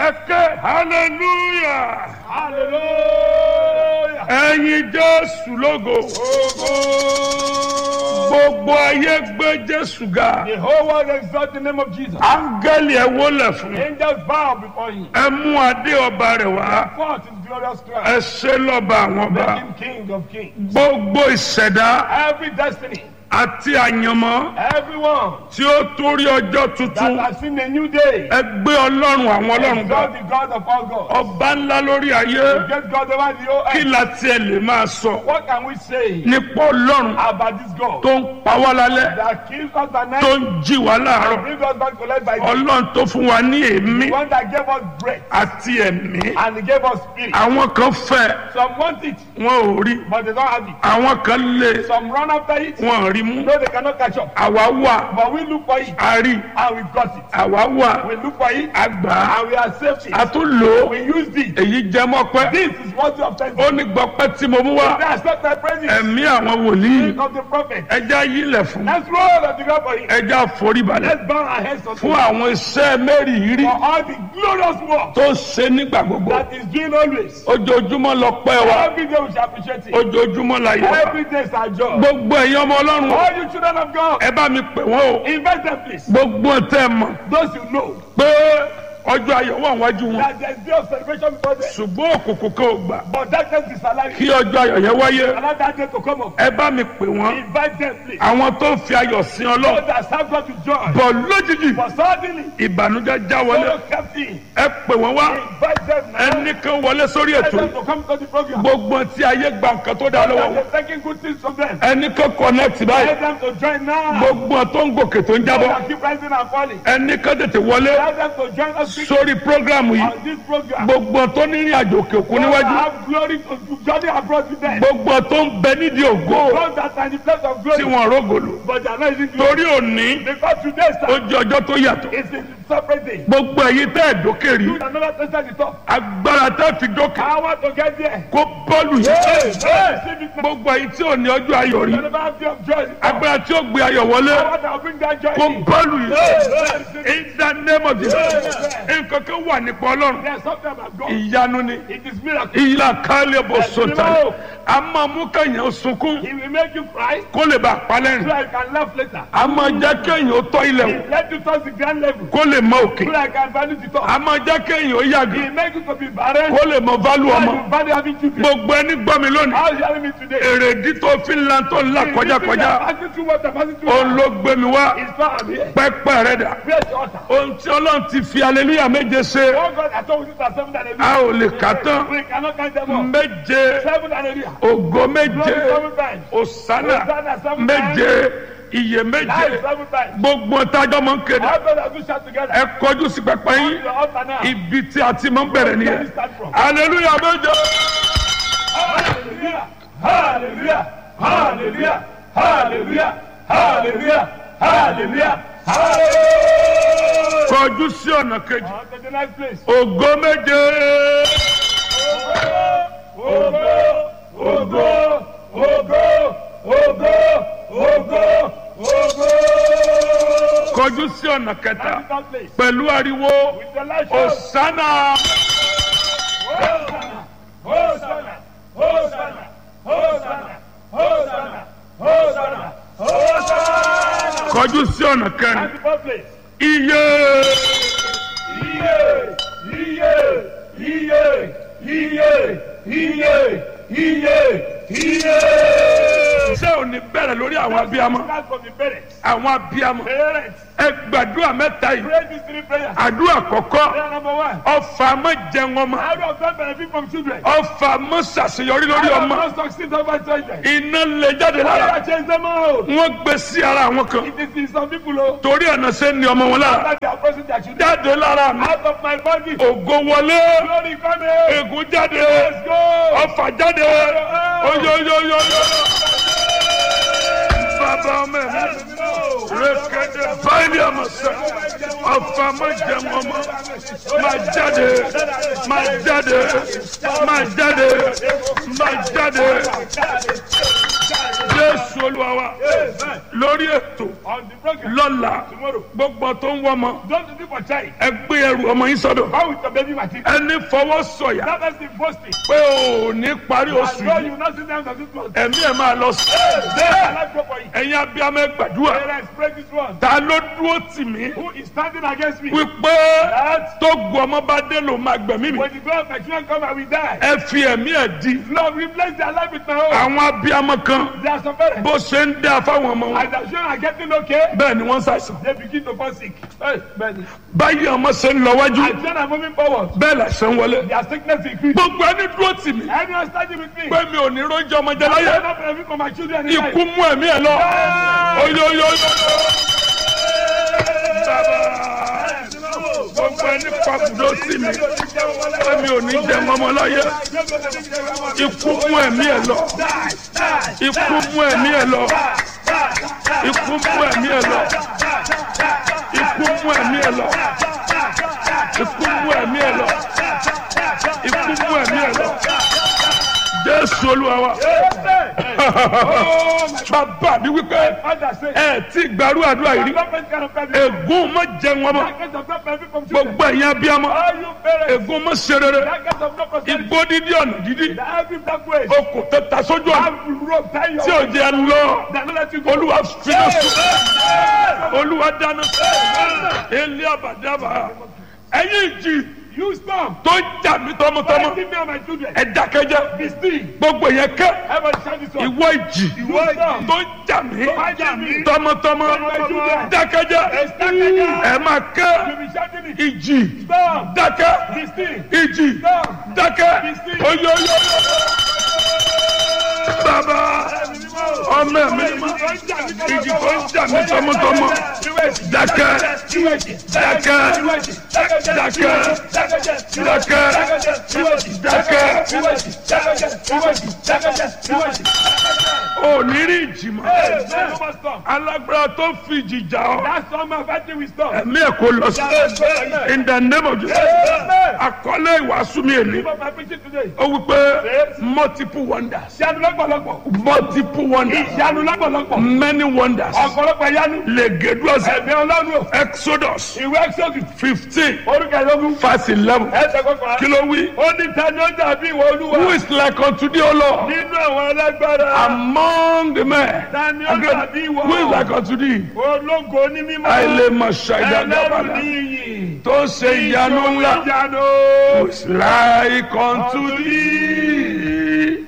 Eke hallelujah. Hallelujah. Ẹyin Jésù lógo. Gbogbo ayé gbé Jésù ga. The whole world exalt the name of Jesus. Áńgẹ́lì ẹ wólẹ̀ fún. Angels bow before him. Ẹ mú adé ọba rẹ̀ wá. Forth his glorious crown. Ẹ ṣe lọ́ba àwọn Make ọba. him King of kings. Gbogbo ìṣẹ̀dá Every destiny, àti àyànmọ́ everyone tí ó torí ọjọ́ that tuntun. has seen a new day, Ẹ gbé Ọlọ́run àwọn Ọlọ́run ga. exalt the God of all gods. Ọba ńlá lórí ayé. Get God over the whole Kí earth. la tiẹ̀ lè máa sọ What can we say nípa Ọlọ́run about this God tó ń pa wá lálẹ́, that kills us at night tó ń jí wá and láàárọ̀? brings us back to life by day? Ọlọ́run tó fún wa ní èémí The one that gave us breath àti ẹ̀mí. and he gave us spirit. Àwọn kan fẹ́, Some want it, wọn ò rí. but they don't have it. Àwọn kan lé, Some run after it, wọn ò rí mú. no, they cannot catch up. Àwa wà, But we look for it a rí. and we got it. Àwa wà, We look for it a gbà á. and we accept A it. tún lò ó. We used it. Èyí jẹ́ mọ́pẹ́. This is worthy of Ó thanksgiving. ní gbọ́pẹ́ tí mo mú wá. That's not my praises. Ẹ̀mí àwọn wòlíì. Of the prophet. Ẹja yílẹ̀ fún. Let's roll on the ground for him. Ẹja foríbalẹ̀. Let's bow our heads unto Fún him àwọn iṣẹ́ mẹ́rìírí for all the glorious work tó ń ṣe nígbà gbogbo. that is doing always. Ojoojúmọ́ lọ pẹ́ wa. Every day we shall appreciate it. Ojoojúmọ́ la yẹ wa. Every day is our job. Gbogbo ẹ̀yin ọmọ Ọlọ́run. All you children of God, Ẹ bá mi pè wọ́n o. invite them please. Gbogbo tẹ́ mọ̀ Those you know pé ọjọ́ ayọ̀ wà wájú wọn. that there's day of celebration before them. Ṣùgbọ́n òkùnkùn kan ò gbà. But darkness is alive. Kí ọjọ́ ayọ̀ yẹn wáyé. Allow that day to come up. Ẹ bá mi pè wọ́n. Invite them please. Àwọn tó ń fi ayọ̀ sin So Ọlọ́run. that serve God with joy. Bọ̀ lójijì. But suddenly, Ìbànújẹ́ já wọlé. God kept in. Ẹ pè wọ́n wá. Invite them now. Ẹnìkan wọlé sórí Let ètò. them to come to the program. Gbogbo tí ayé gba nǹkan tó dá lọ́wọ́ wọn. They're taking good things from them. Ẹnìkan connect báyìí. Let them to join now. Gbogbo tó ń gòkè tó ń So jábọ́. that keep rising and falling. Ẹnìkan tètè wọlé Let them to join us sórí prógrámù yìí. on this program. Gbogbo tó ní ìrìn àjò òkè òkun God níwájú. have glory to journey abroad with them. Gbogbo tó ń bẹ nídìí ògo God that are in the place of tí glory. wọ́n rógòlò. But they are not using glory. Torí òní Because today, ó sir, jẹ́ ọjọ́ tó yàtọ̀. it's a separate day. Gbogbo ẹ̀yin tẹ́ ẹ̀ dókè rí. You can never test the top. Agbára tẹ́ fi dókè. I want to get there. Kó bọ́ọ̀lù yìí. Receive it now. Gbogbo ẹ̀yin tí ò ní ọjọ́ ayọ̀ rí. You never have day of joy. Agbára tí ó gbé ayọ̀ wọlé. I want to bring that joy Kó in. bọ́ọ̀lù yìí. Receive it. In the name of Jesus. Nǹkan kan wà nípa Ọlọ́run. There's something about God. Ìyanu ni. It is miracle. Ìyá kálẹ̀ bọ̀ sọ̀tà. A máa mú kẹ̀yìn sunkún He will make you cry kó lè bá so palẹ́rìn. I can laugh later. A máa jẹ́ kẹ̀yìn ó tọ́ ilẹ̀ wò He let you touch the grand level kó lè mọ òkè. so I can value the top. A máa jẹ́ kẹ̀yìn ó yàgò He make you to be barren kó lè mọ válù so ọmọ. you value having children. Gbogbo ẹni gbọ́ mi lónìí. How is hearing me today? Èrèdí tó fi ń lan tó ń là kọjákọjá. Passing through what I'm passing through. Òun ló gbé mi wá. It's far I'm here. Pẹ́pẹ́ rẹ̀ dà. Where's the altar? Ohun tí Ọlọ́run ti fi aleluya méje ṣe. Oh God, I told you that 7 and A ò lè kà tán. We cannot count them all. Méje. 7 and Ògo méje. Glory 7 times. Òsánà Hosanna 7 méje. Ìyè Life méje. 7 times. Gbogbo tájọ́ mọ̀ ń kéde. How God has we shout together? Ẹ kọjú sí pẹpẹ On yín. the altar now. Ibi tí a ti máa ń bẹ̀rẹ̀ Where do we nìyẹn. start from? Aleluya méje. Hallelujah! Hallelujah! Hallelujah! Hallelujah! Hallelujah! Hallelujah! Hallelujah! Kọjú sí ọ̀nà kejì. On to the next place. Ògo méje. Ogo! Ogo! Ogo! Ogo! Ogo! Ogo! Kọjú sí ọ̀nà kẹta. That place. Pẹ̀lú ariwo. With the light Òsánà. Hosanna! Hosanna! Hosanna! Hosanna! Hosanna! Hosanna! Hosanna! Kọjú sí ọ̀nà kẹrin. At the first place. Iye. Iye! Iye! Iye! Iye! Iye! Iye! Iye! Ṣé ò ní bẹ̀rẹ̀ lórí àwọn abiyamọ? Start from the parents. Àwọn abiyamọ. Parents, Ẹ gbàdúrà mẹ́ta yìí. pray these 3 prayers. Àdúrà kọ̀kọ́. Prayer number 1. Ọfà mọ́ jẹun ọmọ. How do God benefit from children? Ọfà mọ́ ṣàṣeyọrí lórí How do ọmọ. God succeed over children? Iná lè jáde lára. How do change them out? Wọ́n gbé sí ara àwọn kan. It is in some people who Torí ọ̀nà ṣe ń ní ọmọ wọn lára. that they are pressing their children Jáde lára mi. out of my body. Ògo wọlé. Glory come here. Ègún jáde. Let's go. Ọfà jáde. Oyoyoyoyo. Bàbá ọmọ mi. Rékédé báyìí àmọ̀sẹ̀. Ọfà mọ́ jẹun ọmọ. Máa jáde. Máa jáde. Máa jáde. Máa jáde. Jésù Olúwa wa Amen. lórí ètò On the program lọ́la tomorrow. gbogbo tó ń wọ́mọ Don't do for child. ẹ gbé ẹrù ọmọ yín sọ́dọ̀ How with the baby material? ẹni fọwọ́ sọ̀yà That is the first thing. pé ò ní parí I oṣù know yìí you will not sit down and this one. ẹ̀mí ẹ̀ máa lọ sí Let life go for you. ẹ̀yin abiyamọ ẹ gbàdúrà Parents, pray this one. ta ló dúró tì mí Who is standing against me? wípé That tó gu ọmọ bá dé ló máa gbẹ̀mí mi when the God of my children come, I will die. ẹ fi ẹ̀mí ẹ̀ di Lord, replace their life with my own. àwọn abiyamọ kan There are some parents. bó ṣe ń dá fáwọn ọmọ wọn As the children are getting okay, bẹ́ẹ̀ ni wọ́n ń ṣàìsàn they begin to fall sick. Hey, man. báyìí ọmọ ṣe ń lọ wájú As children are moving forward, bẹ́ẹ̀ làṣẹ ń wọlé their sickness increase. gbogbo ẹni dúró tì mí Anyone standing with me? pé mi ò ní róúnjẹ ọmọ jẹ I láyé will not benefit from my children in life. ikú mú ẹ̀mí ẹ̀ lọ oyoyoyo gbogbo ẹni pàkúndó sí mi pé mi ò ní jẹ ọmọ láyé ikú mú ẹ̀mí ẹ̀ lọ ikú mú ẹ̀mí ẹ̀ lọ ikú mú ẹ̀mí ẹ̀ lọ ikú mú ẹ̀mí ẹ̀ lọ ikú mú ẹ̀mí ẹ̀ lọ ikú mú ẹ̀mí ẹ̀ lọ Jésù Olúwa wa bàbá mi wípé ẹ ti gbàrú àdúrà yìí ègún má jẹun ọmọ gbogbo ẹ̀yin abiyamọ ègún má ṣe rere igbó dídí ọ̀nà dídí okùn tẹta sójú ọ̀nà tí ò jẹ́ lọ Olúwa fínà sùn Olúwa dáná ilé àbàdàbà ẹ̀yin ìjì You stop. tó ń jà mí tọmọtọmọ Give me and my children. ẹ dákẹ́jẹ́ Be still. gbogbo yẹn kẹ́ Everybody shout this one. ìwọ ìjì Ìwọ ìjì. tó ń jà mí jà mí. tọmọtọmọ Tọmọtọmọ. dákẹ́jẹ́ Dákẹ́jẹ́. ẹ máa You kẹ́ be shouting it. ìjì Stop. dákẹ́ Be still. ìjì Stop. dákẹ́ Be still. oyoyo bàbá ọmọ mi ìjì tó ń jà mí tọmọtọmọ dákẹ́ dákẹ́ dákẹ́ ò ní rí ìjì mọ́ alágbára tó fi ìjì jà ọ́ That's all my fighting with stop. ẹ̀mí ẹ̀ kò lọ sí in the name of Jesus àkọlé ìwàásù mi èlé Give up my preaching today. ó wí pé multiple wonders Ìyanu lọ́pọ̀lọpọ̀. multiple wonders Ìyanu lọ́pọ̀lọpọ̀. many wonders Ọ̀pọ̀lọpọ̀ ìyanu. lè gèdúọ̀sẹ̀ Ẹ̀mí Ọlọ́run. Exodus Ìwé Exodus. 15 Orúkọ ìlógún. verse 11 Ẹsẹ̀ kọkànlá. kí ló wí. Ó ní ta ni ó dàbí ìwọ Olúwa? Who is like unto thee, O Lord, Nínú àwọn alágbára. among the men? Ta ni ó dàbí ìwọ? Who is like unto thee? Ológo ní mímọ́. Àìlèmọ̀ Ẹlẹ́rù ní ṣàìdàgbàbàdà iyì. tó ṣe ìyanu ńlá. Ìyanu. Who is like unto thee?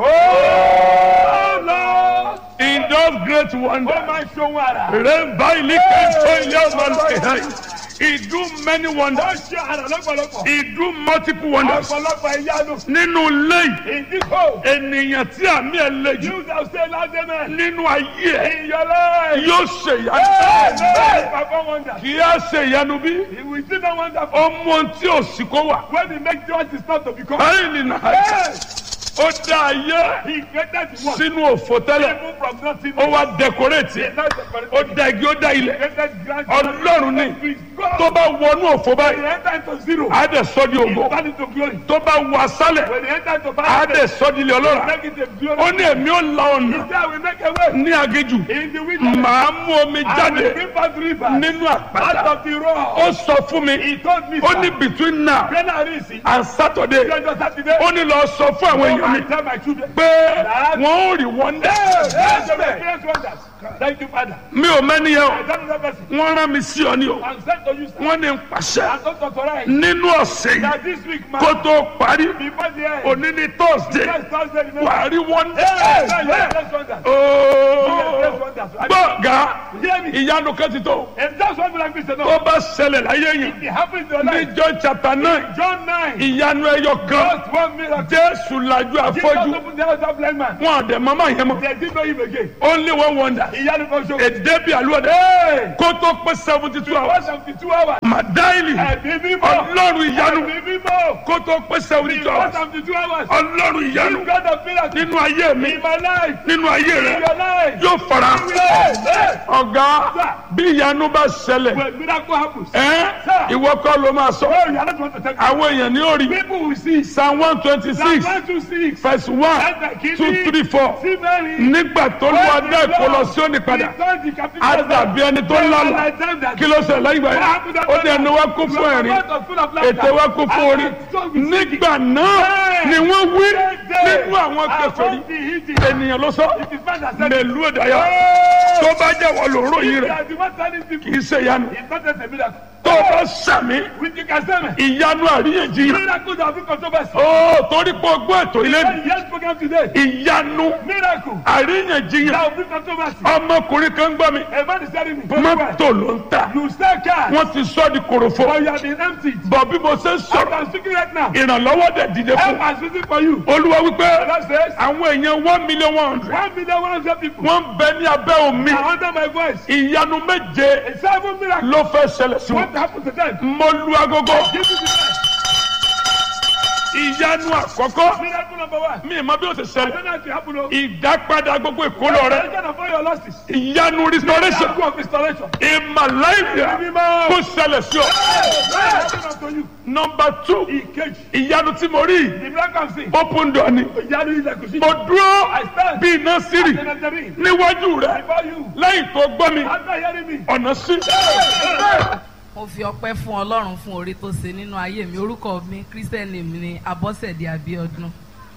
Oh Lord. In those great Ó wonders. máa ń ṣohun àrà. Remember, he do many Ó wonders. ṣe àrà lọ́pọ̀lọpọ̀. He do multiple wonders. Ọ̀pọ̀lọpọ̀ ìyanu. Nínú ilé yìí, In this hole. ènìyàn tí àmì ẹ̀ le jù You shall say loud amen. nínú ayé ẹ̀ In your life. yóò ṣe ìyanu. Amen. Perform wonders. Kì í á ṣe ìyanu bí. He will still not wonderful. Ó mú ohun tí ò sí kó wà. When he makes yours is not to become. Báyìí nìyà Yes. ó dá ayé He created the world. sínú òfò tẹ́lẹ̀. Even from nothing. Ó wá dẹkọrétì ẹ̀. Ó dá igi ó dá ilẹ̀. Created grand. Ọlọ́run ní God. tó bá wọnú òfò When báyìí. he enter into zero. Á dẹ̀ sọ́ di He ògo. turn into glory. Tó bá wọ asálẹ̀. When he enter into Á paradise. dẹ̀ sọ́ di ilé ọlọ́rà. Make it a glory. Ó ní èmi ó la ọ̀nà There we make a way. ní aginjù. In the wilderness. Màá mú omi I will jáde bring forth rivers. nínú Out àpáta. of the rock. Ó sọ fún mi. He told me. Ó ní between now January and Saturday. Lọ́jọ́ Sátidé. Ó ní lọ sọ fún àwọn èèyàn mi I tell my children. pé wọ́n ò rí wọ́ndà. Yes, they will experience wonders. Thank you, Father. Mi ò mẹ́ni yẹn I o. don't know person. Wọ́n rán mi sí ọ ní o. I'm sent to you, sir. Wọ́n ní n pàṣẹ. I'm not authorized. Nínú ọ̀sẹ̀ yìí That this week, man. kó tó parí. Before the end. Òní ní Thursday. Yes, Thursday, remember. Wà á rí wọ́ndà. Yes, yes, wonders. Ooo. Gbọ̀ngà Hear me. ìyanu kan ti tó. If that's what like this, Tó no. bá ṣẹlẹ̀ láyé yìí. It happens in your Ní life. John chapter 9. John 9. Ìyanu ẹyọ kan. Just one miracle. Jésù lajú Jesus afọ́jú. opened the eyes of blind man. Wọ́n àdẹ̀ mọ́mọ́ yẹn mọ́. They didn't know him again. Only one wonder. ìyanu kan ṣoṣo. èdè bí àlùwọ̀dẹ kó tó pé 72 hours 72 hours. màdáìlì ẹ̀mí mímọ́. ọlọ́run ìyanu ẹ̀mí mímọ́. kó tó pé 72 hours 72 hours. ọlọ́run ìyanu God of miracles. nínú ayé mi In my life. nínú ayé In rẹ your life. yóò fara Amen. ọ̀gá bí ìyanu bá ṣẹlẹ̀ When miracle happens. ìwọ kọ́ ló máa sọ Oh, you are not want to take àwọn èèyàn ní orí people will see. psalm 126 Psalm 126. verse 1 2 3 4 See Mary. nígbà tó lù wá dá èkó lọ sí òní padà á dàbí ẹni tó lálà kí ló ṣe lẹ́yìn ìgbà yẹn ó ní ẹnu wa kún fún ẹ̀rín ètè wa kún fún orí nígbà náà ni wọ́n wí nínú àwọn kèfèrí ènìyàn ló sọ mẹ́lú ìdáyà tó bá jẹ́ wọ́n ló ròyìn rẹ̀ kì í ṣe ìyanu tó bá sàmì ìyanu àríyànjiyàn ó torí pé o gbọ́ ètò ilé ìyanu àríyànjiyàn ọmọkùnrin kan gbọ́ mi mọ́tò ló ń ta wọ́n ti sọ di korofo bọ̀ bí mo ṣe ń sọ̀rọ̀ ìrànlọ́wọ́ dẹ̀ dìde fún olúwa wípé àwọn èèyàn 1,100,000 wọ́n ń bẹ ní abẹ́ omi ìyanu méje ló fẹ́ ṣẹlẹ̀ sí wọn mo lu agogo ìyanu àkọ́kọ́ mi mọ bí o ti ṣẹlẹ̀ ìdápadà gbogbo ìkólọ rẹ ìyanu restoration ìmàláìyà kó ṣẹlẹ̀ sí ọ. Number 2 ìyanu tí mo rí open door ni mo dúró bí iná sírì níwájú rẹ lẹ́yìn tó gbọ́ mi ọ̀nà sí. mo fi ọpẹ́ fún Ọlọ́run fún oore tó ṣe nínú ayé mi. Orúkọ mi Christian name ni Abọ́sẹ̀dé Abíọ́dún.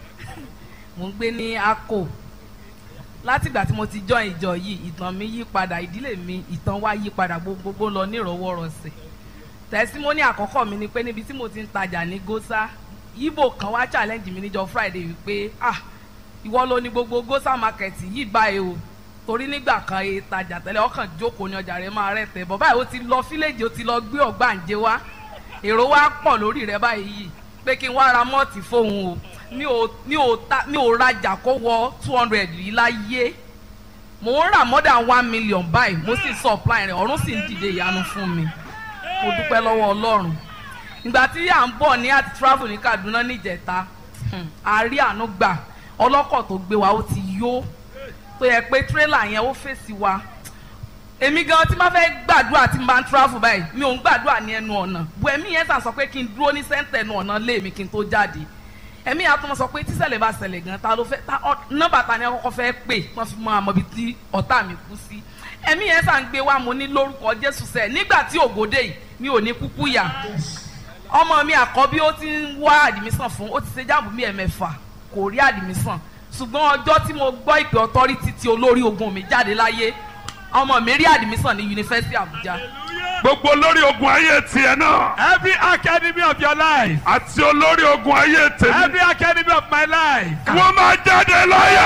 Mo ń gbé ní Akko. Látìgbà tí mo ti join ìjọ yìí ìtàn mi yí padà, ìdílé mi ìtàn wa yí padà, gbogbo lọ ní ìrọwọ́rọsẹ̀. Tẹ̀símọ́nì àkọ́kọ́ mi ni pé níbi tí mo ti ń tajà ní Gósà, Ìgbò kan wá challenge mi níjọ́ Friday wípé ìwọ ló ní gbogbo Gósà market yìí báyìí o, torí nígbà kan ìtajà tẹ́lẹ̀ ọkàn jókòó ní ọjà rẹ̀ máa rẹ̀ tẹ̀ bọ́ báyìí ó ti lọ fíléèjì ó ti lọ gbé ọ̀gbàǹjẹ wá, èrò wa pọ̀ lórí rẹ̀ báyìí pé kí n wá ra mọ́ọ̀tì fóun o, mi ò rajà kó wọ 200 yìí láyé, mo ń rà more than 1 million báyìí, mo sì supply rẹ̀, ọ̀run sì ń dìde ìyanu fún mi. Mo dúpẹ́ lọ́wọ́ Ọlọ́run. Ìgbà tí à ń bọ̀ ní àti travel ní Kaduna níjẹta, a rí àánú gbà, ọlọ́kọ̀ tó gbé wa ó ti yó, tó yẹ pé tírélà yẹn ó fèsì wa. Èmi gan tí máa fẹ́ gbàdúrà tí máa ń travel báyìí, mi ò ń gbàdúrà ní ẹnu ọ̀nà. Bu ẹ̀mí yẹn sàn sọ pé kí n dúró ní sẹ́ńtẹ̀ ẹnu ọ̀nà lé mi kí n tó jáde. Ẹ̀mí yẹn á tún sọ pé tíṣẹ̀lẹ̀ bá ṣẹlẹ̀ gan, ta ló fẹ́ nọ́mbà ta ni àkọ́kọ́ fẹ́ pè wọ́n fi mọ àmọ́ ibi tí ọ̀tá mi kú sí. Ẹ̀mí yẹn sàn gbé wa mo ní lórúkọ Jésù sẹ́ nígbà tí ògòdè yìí mi ò ní kúkú yà. Ọmọ mi àkọ́bí ó ti ń wá àdìmísàn fún, ó ti ṣe jáàmù bí ẹ̀mẹ́fà kò rí àdìmísàn, ṣùgbọ́n ọjọ́ tí mo gbọ́ ìpè authority tí olórí ogun mi jáde láyé, ọmọ mi rí àdìmísàn ní University Abuja. Gbogbo olórí ogun ayé tiẹ̀ náà. Every academy of your life. Àti olórí ogun ayé tèmi. Every academy of my life. Wọ́n máa jáde láyé.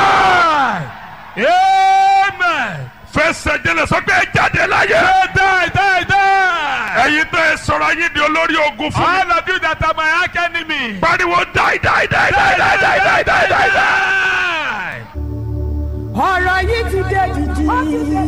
Amen. Fẹsẹ̀ jẹlẹ̀ sọ pé jáde láyé. Die. Ẹ̀yin tẹ́ ẹ sọ̀rọ̀ ayé di olórí ogun fún mi. All of you that are my academy. Pariwo die. ọ̀rọ̀ yìí ti dé jìjì.